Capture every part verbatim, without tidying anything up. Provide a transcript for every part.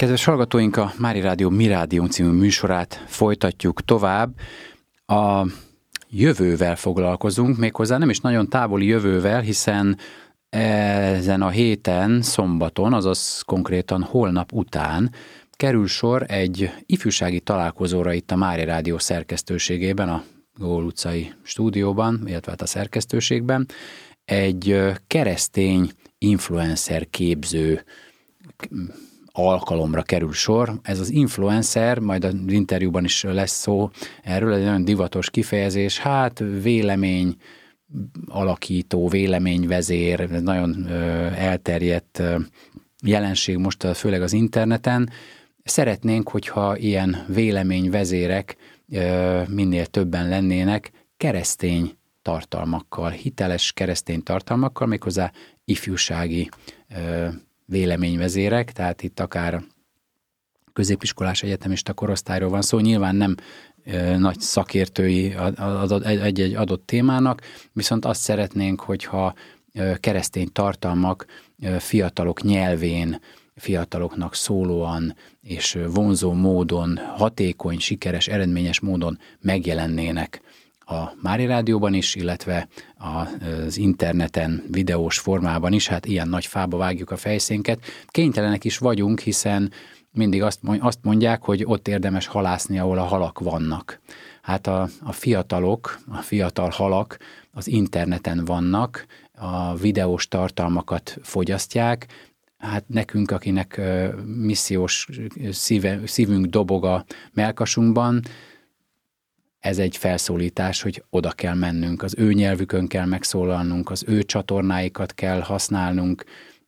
Kedves hallgatóink, a Mári Rádió Mi Rádió című műsorát folytatjuk tovább. A jövővel foglalkozunk, méghozzá nem is nagyon távoli jövővel, hiszen ezen a héten, szombaton, azaz konkrétan holnap után kerül sor egy ifjúsági találkozóra itt a Mári Rádió szerkesztőségében, a Gól utcai stúdióban, illetve a szerkesztőségben, egy keresztény influencer képző alkalomra kerül sor. Ez az influencer, majd az interjúban is lesz szó erről, egy nagyon divatos kifejezés, hát vélemény alakító, véleményvezér, ez nagyon elterjedt jelenség most főleg az interneten. Szeretnénk, hogyha ilyen véleményvezérek minél többen lennének, keresztény tartalmakkal, hiteles keresztény tartalmakkal, méghozzá ifjúsági véleményvezérek, tehát itt akár középiskolás egyetemista korosztályról van szó, nyilván nem ö, nagy szakértői egy-egy adott témának, viszont azt szeretnénk, hogyha ö, keresztény tartalmak ö, fiatalok nyelvén, fiataloknak szólóan és vonzó módon, hatékony, sikeres, eredményes módon megjelennének a Mári Rádióban is, illetve az interneten, videós formában is, hát ilyen nagy fába vágjuk a fejszénket. Kénytelenek is vagyunk, hiszen mindig azt mondják, hogy ott érdemes halászni, ahol a halak vannak. Hát a, a fiatalok, a fiatal halak az interneten vannak, a videós tartalmakat fogyasztják, hát nekünk, akinek missziós szíve, szívünk dobog a mellkasunkban, ez egy felszólítás, hogy oda kell mennünk, az ő nyelvükön kell megszólalnunk, az ő csatornáikat kell használnunk,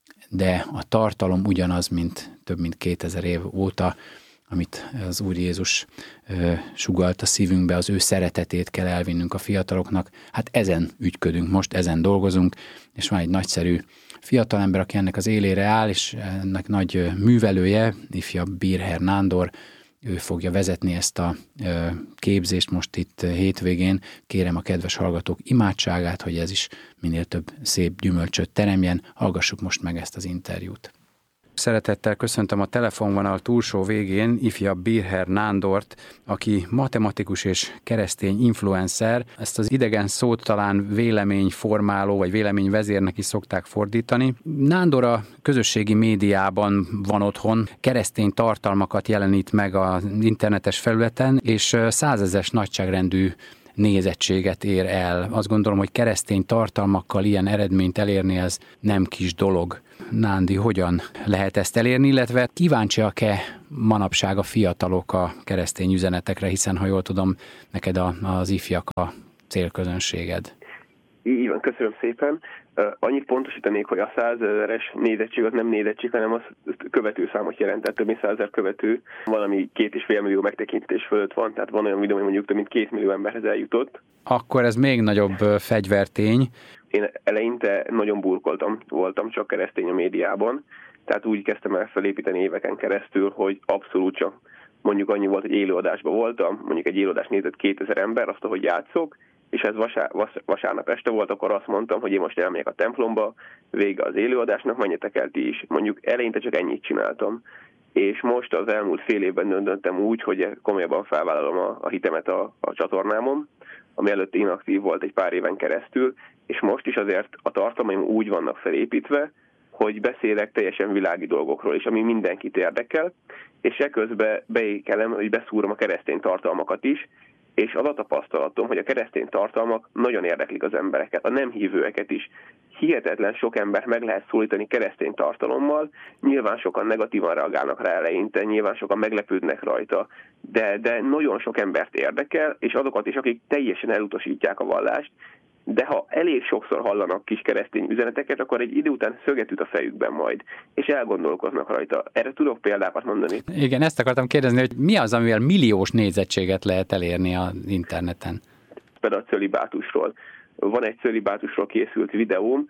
de a tartalom ugyanaz, mint több mint kétezer év óta, amit az Úr Jézus ö, sugalt a szívünkbe, az ő szeretetét kell elvinnünk a fiataloknak. Hát ezen ügyködünk most, ezen dolgozunk, és van egy nagyszerű fiatalember, aki ennek az élére áll, és ennek nagy művelője, ifjabb Birher Nándor, ő fogja vezetni ezt a képzést most itt hétvégén. Kérem a kedves hallgatók imádságát, hogy ez is minél több szép gyümölcsöt teremjen. Hallgassuk most meg ezt az interjút. Szeretettel köszöntöm a telefonvonal túlsó végén ifjabb Birher Nándort, aki matematikus és keresztény influencer. Ezt az idegen szót talán véleményformáló vagy véleményvezérnek is szokták fordítani. Nándor a közösségi médiában van otthon, keresztény tartalmakat jelenít meg az internetes felületen, és százezres nagyságrendű nézettséget ér el. Azt gondolom, hogy keresztény tartalmakkal ilyen eredményt elérni, ez nem kis dolog. Nándi, hogyan lehet ezt elérni, illetve kíváncsiak-e manapság a fiatalok a keresztény üzenetekre, hiszen, ha jól tudom, neked a, az ifjak a célközönséged. Így van, köszönöm szépen. Uh, annyit pontosítanék, hogy a százezeres nézettség az nem nézettség, hanem az követőszámot jelent, tehát több mint százezer követő, valami két és fél millió megtekintés fölött van, tehát van olyan videó, hogy mondjuk több mint két millió emberhez eljutott. Akkor ez még nagyobb fegyvertény. Én eleinte nagyon burkoltam, voltam csak keresztény a médiában, tehát úgy kezdtem el felépíteni éveken keresztül, hogy abszolút csak mondjuk annyi volt, hogy élőadásban voltam, mondjuk egy élőadást nézett kétezer ember, azt, ahogy játszok, és ez vasár, vas, vasárnap este volt, akkor azt mondtam, hogy én most elmegyek a templomba, vége az élőadásnak, menjetek el ti is. Mondjuk eleinte csak ennyit csináltam. És most az elmúlt fél évben döntöttem úgy, hogy komolyabban felvállalom a, a hitemet a, a csatornámon, ami előtt inaktív volt egy pár éven keresztül, és most is azért a tartalmaim úgy vannak felépítve, hogy beszélek teljesen világi dolgokról is, ami mindenkit érdekel, és eközben beékelem, hogy beszúrom a keresztény tartalmakat is, és az a tapasztalatom, hogy a keresztény tartalmak nagyon érdeklik az embereket, a nem hívőeket is. Hihetetlen sok embert meg lehet szólítani keresztény tartalommal, nyilván sokan negatívan reagálnak rá eleinte, nyilván sokan meglepődnek rajta, de, de nagyon sok embert érdekel, és azokat is, akik teljesen elutasítják a vallást, de ha elég sokszor hallanak kis keresztény üzeneteket, akkor egy idő után szöget üt a fejükben majd, és elgondolkoznak rajta. Erre tudok példákat mondani. Igen, ezt akartam kérdezni, hogy mi az, amivel milliós nézettséget lehet elérni az interneten? Például a cölibátusról. Van egy cölibátusról készült videóm,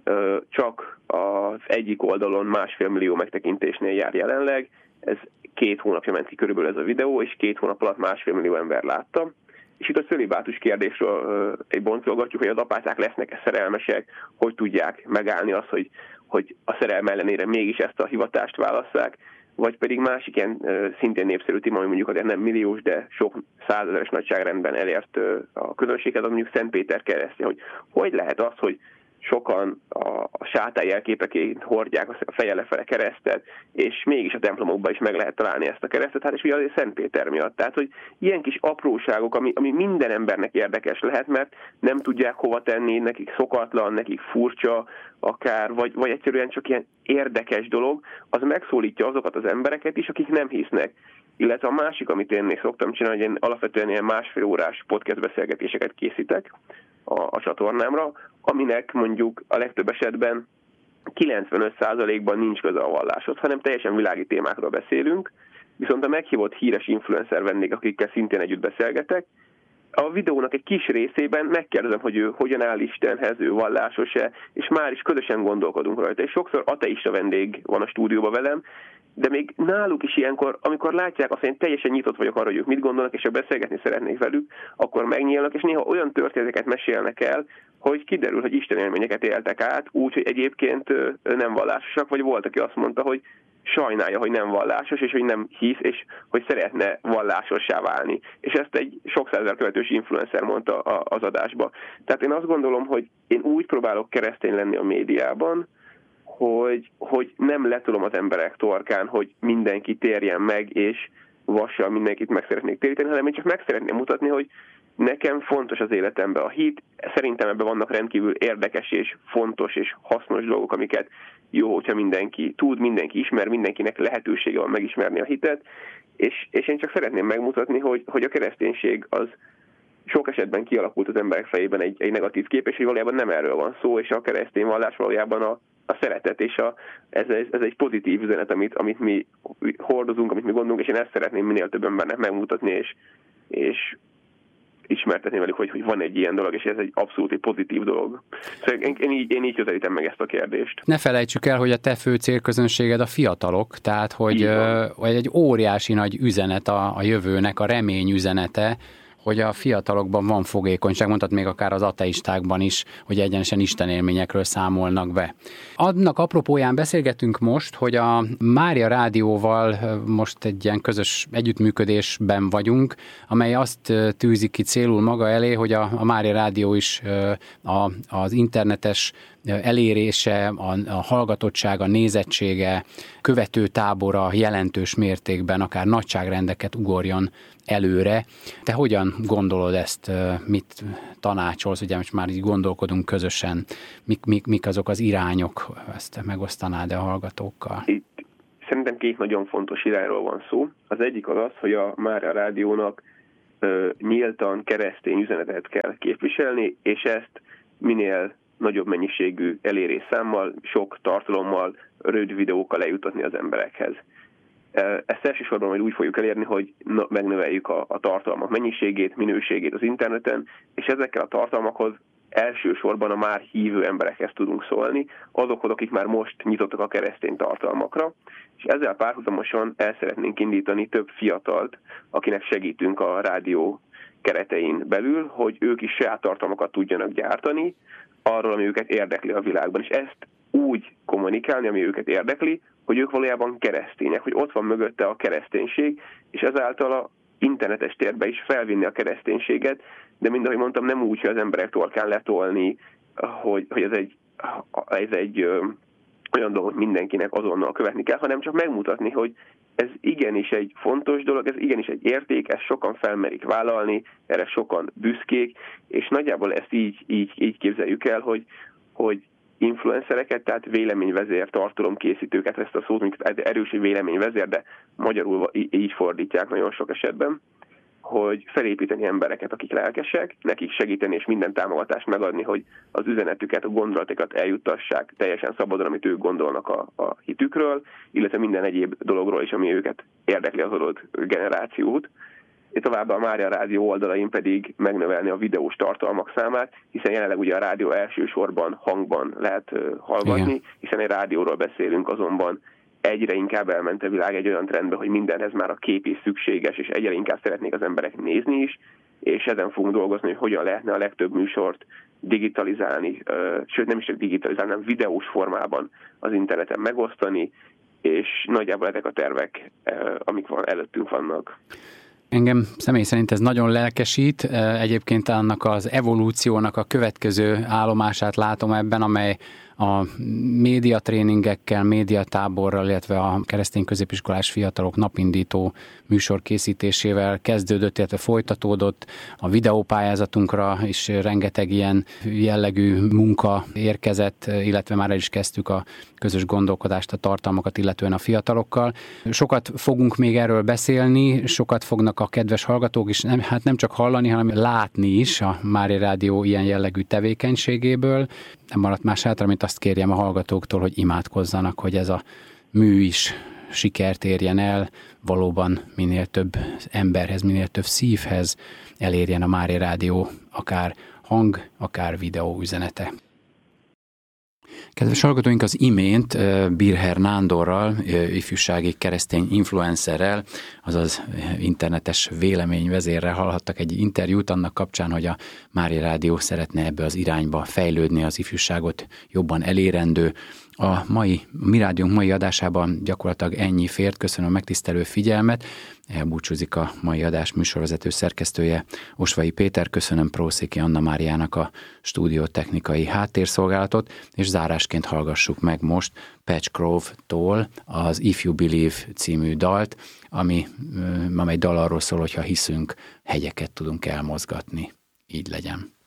csak az egyik oldalon másfél millió megtekintésnél jár jelenleg. Ez két hónapja ment ki körülbelül ez a videó, és két hónap alatt másfél millió ember látta. És itt a cölibátus kérdésről egy boncolgatjuk, hogy az apácák lesznek-e szerelmesek, hogy tudják megállni azt, hogy, hogy a szerelme ellenére mégis ezt a hivatást válasszák. vagy pedig másik ilyen szintén népszerű téma, ami mondjuk azért nem milliós, de sok százezeres nagyságrendben elért a közönséget, az mondjuk Szentpéter keresztje, hogy hogy lehet az, hogy sokan a, a sátály jelképeként hordják a feje lefele keresztet, és mégis a templomokban is meg lehet találni ezt a keresztet, hát és ugye azért Szentpéter miatt. Tehát, hogy ilyen kis apróságok, ami, ami minden embernek érdekes lehet, mert nem tudják hova tenni, nekik szokatlan, nekik furcsa, akár, vagy, vagy egyszerűen csak ilyen érdekes dolog, az megszólítja azokat az embereket is, akik nem hisznek. Illetve a másik, amit én még szoktam csinálni, hogy én alapvetően ilyen másfél órás podcast beszélgetéseket készítek a, a csatornámra, aminek mondjuk a legtöbb esetben kilencvenöt százalékban nincs köze a valláshoz, hanem teljesen világi témákról beszélünk, viszont a meghívott híres influencer vendég, akikkel szintén együtt beszélgetek, a videónak egy kis részében megkérdezem, hogy ő hogyan áll Istenhez, ő vallásos-e, és már is közösen gondolkodunk rajta. És sokszor ateista vendég van a stúdióban velem, de még náluk is ilyenkor, amikor látják azt, hogy én teljesen nyitott vagyok arra, hogy ők mit gondolnak, és ha beszélgetni szeretnék velük, akkor megnyílnak, és néha olyan történeteket mesélnek el, hogy kiderül, hogy Isten élményeket éltek át, úgy, hogy egyébként nem vallásosak, vagy volt, aki azt mondta, hogy sajnálja, hogy nem vallásos, és hogy nem hisz, és hogy szeretne vallásossá válni. És ezt egy sok százezer követős influencer mondta az adásba. Tehát én azt gondolom, hogy én úgy próbálok keresztény lenni a médiában, hogy, hogy nem letolom az emberek torkán, hogy mindenki térjen meg, és vassal mindenkit meg szeretnék téríteni, hanem én csak meg szeretném mutatni, hogy nekem fontos az életemben a hit, szerintem ebben vannak rendkívül érdekes és fontos és hasznos dolgok, amiket jó, hogyha mindenki tud, mindenki ismer, mindenkinek lehetősége van megismerni a hitet, és, és én csak szeretném megmutatni, hogy, hogy a kereszténység az sok esetben kialakult az emberek fejében egy, egy negatív kép, és hogy valójában nem erről van szó, és a keresztény vallás valójában a, a szeretet, és a, ez, ez egy pozitív üzenet, amit, amit mi hordozunk, amit mi gondolunk, és én ezt szeretném minél több embernek megmutatni, és, és ismertetni velük, hogy, hogy van egy ilyen dolog, és ez egy abszolút egy pozitív dolog. Szóval én, én, így, én így közelítem meg ezt a kérdést. Ne felejtsük el, hogy a te fő célközönséged a fiatalok, tehát hogy ö, egy óriási nagy üzenet a, a jövőnek, a remény üzenete, hogy a fiatalokban van fogékonyság, mondtad még akár az ateistákban is, hogy egyenesen istenélményekről számolnak be. Annak apropóján beszélgetünk most, hogy a Mária Rádióval most egy ilyen közös együttműködésben vagyunk, amely azt tűzi ki célul maga elé, hogy a, a Mária Rádió is a, az internetes elérése, a, a hallgatottság, a nézettsége, követő tábora jelentős mértékben, akár nagyságrendeket ugorjon előre. Te hogyan gondolod ezt, mit tanácsolsz, ugye most már így gondolkodunk közösen, mik, mik, mik azok az irányok, ezt megosztanád-e a hallgatókkal? Itt szerintem két nagyon fontos irányról van szó. Az egyik az az, hogy a Mária Rádiónak ö, nyíltan keresztény üzenetet kell képviselni, és ezt minél nagyobb mennyiségű elérésszámmal, sok tartalommal, rövid videókkal eljutatni az emberekhez. Ezt elsősorban majd úgy fogjuk elérni, hogy megnöveljük a, a tartalmak mennyiségét, minőségét az interneten, és ezekkel a tartalmakhoz elsősorban a már hívő emberekhez tudunk szólni, azokhoz, akik már most nyitottak a keresztény tartalmakra, és ezzel párhuzamosan el szeretnénk indítani több fiatalt, akinek segítünk a rádió keretein belül, hogy ők is saját tartalmakat tudjanak gyártani, arról, ami őket érdekli a világban, és ezt úgy kommunikálni, ami őket érdekli, hogy ők valójában keresztények, hogy ott van mögötte a kereszténység, és ezáltal a internetes térbe is felvinni a kereszténységet, de mind ahogy mondtam, nem úgy, hogy az emberek torkán letolni, hogy, hogy ez egy, ez egy ö, olyan dolog, hogy mindenkinek azonnal követni kell, hanem csak megmutatni, hogy ez igenis egy fontos dolog, ez igenis egy érték, ezt sokan felmerik vállalni, erre sokan büszkék, és nagyjából ezt így, így, így képzeljük el, hogy, hogy influencereket, tehát véleményvezér, tartalomkészítőket, ezt a szót mondjuk erős véleményvezér, de magyarul így fordítják nagyon sok esetben, hogy felépíteni embereket, akik lelkesek, nekik segíteni és minden támogatást megadni, hogy az üzenetüket, a gondolatokat eljuttassák teljesen szabadon, amit ők gondolnak a, a hitükről, illetve minden egyéb dologról is, ami őket érdekli az adott generációt. Továbbá a Mária Rádió oldalain pedig megnövelni a videós tartalmak számát, hiszen jelenleg ugye a rádió elsősorban hangban lehet hallgatni, igen, hiszen egy rádióról beszélünk, azonban egyre inkább elment a világ egy olyan trendbe, hogy mindenhez már a kép is szükséges, és egyre inkább szeretnék az emberek nézni is, és ezen fogunk dolgozni, hogy hogyan lehetne a legtöbb műsort digitalizálni, sőt nem is csak digitalizálni, hanem videós formában az interneten megosztani, és nagyjából ezek a tervek, amik van, előttünk vannak. Engem személy szerint ez nagyon lelkesít. Egyébként annak az evolúciónak a következő állomását látom ebben, amely a médiatréningekkel, médiatáborral, illetve a keresztény középiskolás fiatalok napindító műsor készítésével kezdődött, illetve folytatódott. A videópályázatunkra is rengeteg ilyen jellegű munka érkezett, illetve már el is kezdtük a közös gondolkodást, a tartalmakat illetően a fiatalokkal. Sokat fogunk még erről beszélni, sokat fognak a kedves hallgatók is nem, hát nem csak hallani, hanem látni is a Mária Rádió ilyen jellegű tevékenységéből. Nem maradt más hátra, mint azt kérjem a hallgatóktól, hogy imádkozzanak, hogy ez a mű is sikert érjen el, valóban minél több emberhez, minél több szívhez elérjen a Mária Rádió, akár hang, akár videó üzenete. Kedves hallgatóink, az imént Birher Nándorral, ifjúsági keresztény influencerrel, azaz internetes véleményvezérrel hallhattak egy interjút annak kapcsán, hogy a Mária Rádió szeretne ebbe az irányba fejlődni, az ifjúságot jobban elérendő. A mai, a Mi Rádiónk mai adásában gyakorlatilag ennyi fért. Köszönöm a megtisztelő figyelmet. Elbúcsúzik a mai adás műsorvezető szerkesztője, Osvai Péter. Köszönöm Prószéki Anna Máriának a stúdiótechnikai háttérszolgálatot, és zárásként hallgassuk meg most Patch Grove-tól az If You Believe című dalt, ami, amely dal arról szól, hogyha hiszünk, hegyeket tudunk elmozgatni. Így legyen.